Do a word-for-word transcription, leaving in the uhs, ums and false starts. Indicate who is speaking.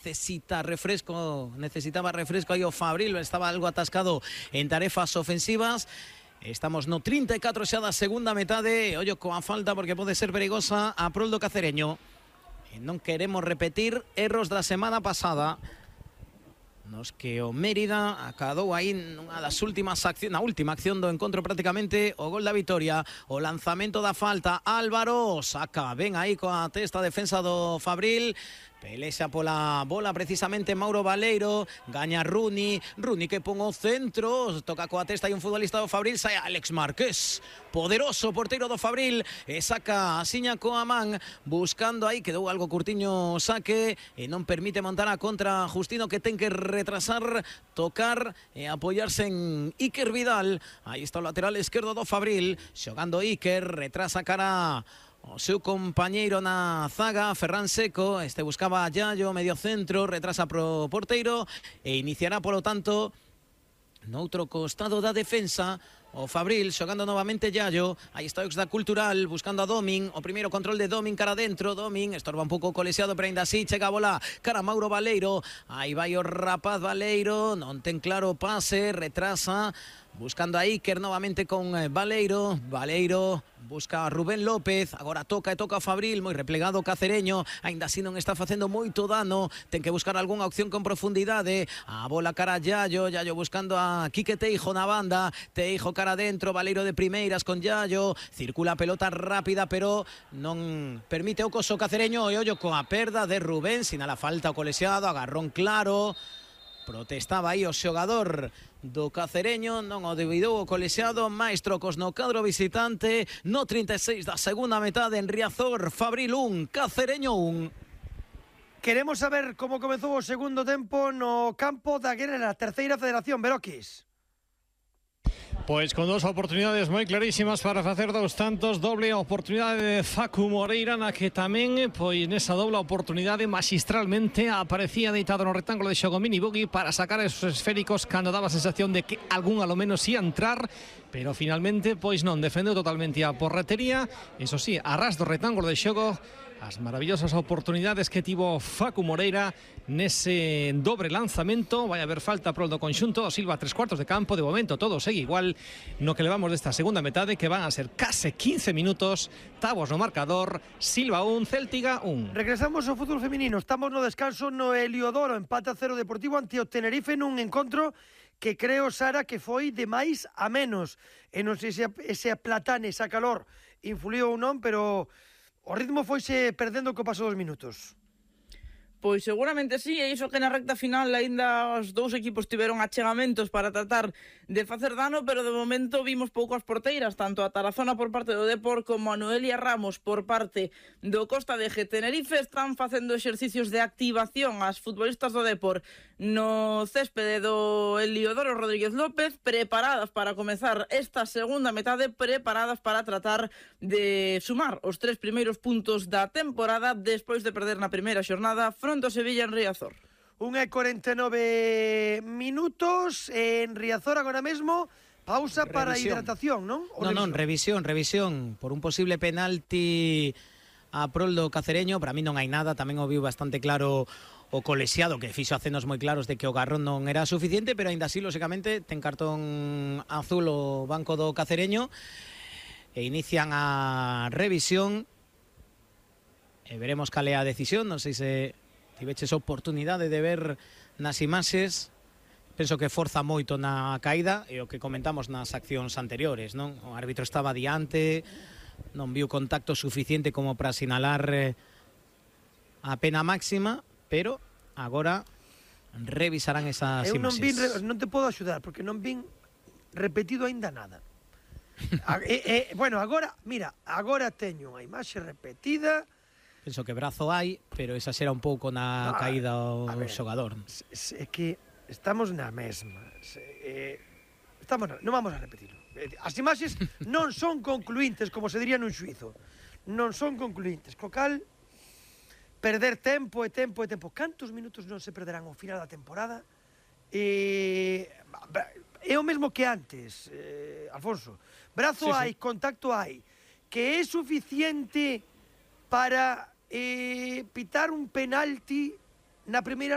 Speaker 1: necesita refresco, necesitaba refresco aí o Fabril, estaba algo atascado en tarefas ofensivas. Estamos no trinta e catro xa da segunda metade, ollo coa falta porque pode ser perigosa a prol do Cacereño. E non queremos repetir erros da semana pasada, nos que o Mérida acadou aí nunha das últimas accións, na última acción do encontro prácticamente, o gol da vitoria, o lanzamento da falta. Álvaro saca, ven aí coa testa defensa do Fabril, pelexa pola bola precisamente Mauro Baleiro, gaña Runi, Runi que pon o centro, toca coa testa e un futbolista do Fabril, sai Alex Márquez, poderoso porteiro do Fabril, e saca a siña coa man, buscando aí, quedou algo curtiño saque, e non permite montar a contra Justino, que ten que retrasar, tocar e apoiarse en Iker Vidal. Aí está o lateral esquerdo do Fabril, xogando Iker, retrasa cara o seu compañeiro na zaga, Ferran Seco. Este buscaba a Yayo, medio centro, retrasa pro porteiro e iniciará, polo tanto, no outro costado da defensa o Fabril, xogando novamente Yayo. Aí está o ex da Cultural, buscando a Domin, o primeiro control de Domin cara dentro, Domin estorba un pouco colexiado, pero ainda así chega a bola cara a Mauro Baleiro. Aí vai o rapaz Baleiro, non ten claro o pase, retrasa, buscando a Iker novamente con Baleiro. Baleiro busca a Rubén López, agora toca e toca a Fabril, moi replegado o Cacereño, aínda así non está facendo moito dano, ten que buscar algunha opción con profundidade. A bola cara a Yayo, Yayo buscando a Quique Teijo na banda, Teijo cara dentro, Baleiro de primeiras con Yayo, circula a pelota rápida, pero non permite o coso Cacereño, e ollo coa perda de Rubén, sinala falta o colexiado, agarrón claro. Protestaba aí o xogador do Cacereño, non o devidou o colexiado. Maestro no cadro visitante, no trinta e seis da segunda metade en Riazor. Fabril un, Cacereño un.
Speaker 2: Queremos saber como comezou o segundo tempo no campo da Guerra, terceira federación, Beroquis.
Speaker 3: Pois con dos oportunidades moi clarísimas para facer dous tantos, doble oportunidade de Facu Moreira, na que tamén, pois nesa doble oportunidade magistralmente aparecía deitado no rectángulo de xogo Mini Buggy para sacar esos esféricos cando daba a sensación de que algún alo menos ia entrar, pero finalmente pois non, defendeu totalmente a porretería, eso sí, a ras do rectángulo de xogo. As maravillosas oportunidades que tivo Facu Moreira nese dobre lanzamento. Vai haber falta prol do conxunto o Silva, tres cuartos de campo. De momento todo segue igual no que levamos desta segunda metade, que van a ser case quince minutos. Tabos no marcador, Silva un, Céltiga un.
Speaker 2: Regresamos ao fútbol feminino. Estamos no descanso no Heliodoro, empate a cero Deportivo ante o Tenerife nun encontro que creo, Sara, que foi de máis a menos. E non sei se ese platane, esa calor influiu ou non, pero o ritmo foise perdendo co paso dos minutos.
Speaker 4: Pois seguramente sí, e iso que na recta final aínda os dous equipos tiveron achegamentos para tratar de facer dano, pero de momento vimos pouco as porteiras, tanto a Tarazona por parte do Depor como a Noelia Ramos por parte do Costa de G. Tenerife están facendo exercicios de activación as futbolistas do Depor no céspede do Heliodoro Rodríguez López, preparadas para comezar esta segunda metade, preparadas para tratar de sumar os tres primeiros puntos da temporada despois de perder na primeira xornada fronte ao Sevilla en Riazor.
Speaker 2: Unha e cuarenta e nove minutos en Riazor agora mesmo. Pausa revisión para hidratación, non?
Speaker 1: Non, non, revisión, revisión por un posible penalti a prol do Cacereño. Para mí non hai nada, tamén o viu bastante claro o colexiado, que fixo acenos moi claros de que o garrón non era suficiente, pero aínda así, lógicamente, ten cartón azul o banco do Cacereño e inician a revisión e veremos cal é a decisión. Non sei se tiveches oportunidade de ver nas imaxes. Penso que forza moito na caída e o que comentamos nas accións anteriores, non? O árbitro estaba diante, non viu contacto suficiente como para sinalar a pena máxima, pero agora revisarán esas
Speaker 2: Eu non
Speaker 1: imaxes.
Speaker 2: vin, non te podo axudar porque non vin repetido aínda nada. a, e, e, bueno, agora, mira, agora teño unha imaxe repetida.
Speaker 1: Penso que brazo hai, pero exagera un pouco na no, caída o xogador.
Speaker 2: É que estamos na mesma. Eh, estamos na, non vamos a repetirlo. As imaxes non son concluíntes, como se diría nun xuizo. Non son concluíntes, co cal perder tempo e tempo e tempo. Cantos minutos non se perderán ao final da temporada? E é o mesmo que antes, eh, Alfonso. Brazo sí, hai, sí. Contacto hai. Que é suficiente para eh, pitar un penalti na primeira